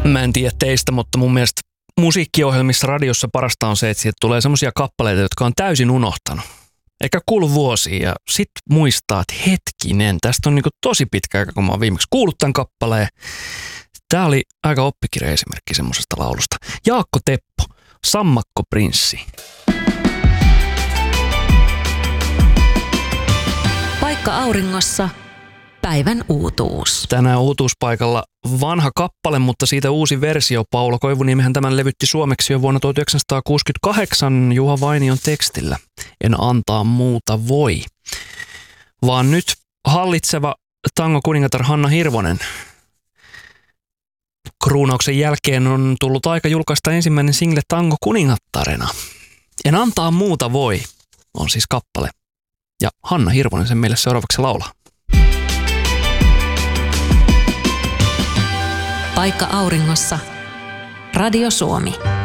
Mä en tiedä teistä, mutta mun mielestä musiikkiohjelmissa radiossa parasta on se, että siitä tulee semmosia kappaleita, jotka on täysin unohtanut. Eikä kuulu vuosiin ja sit muistaa, että hetkinen, tästä on niinku tosi pitkä aika, kun mä oon viimeksi kuullut tämän kappaleen. Tää oli aika oppikirja-esimerkki semmosesta laulusta. Jaakko Teppo, Sammakko Prinssi. Paikka auringossa. Päivän uutuus. Tänään uutuuspaikalla vanha kappale, mutta siitä uusi versio. Paula Koivuniemihän tämän levytti suomeksi jo vuonna 1968 Juha Vainion tekstillä. En antaa muuta voi. Vaan nyt hallitseva tango-kuningatar Hanna Hirvonen. Kruunauksen jälkeen on tullut aika julkaista ensimmäinen single Tango kuningattarena. En antaa muuta voi on siis kappale. Ja Hanna Hirvonen sen meille seuraavaksi laulaa. Paikka auringossa. Radio Suomi.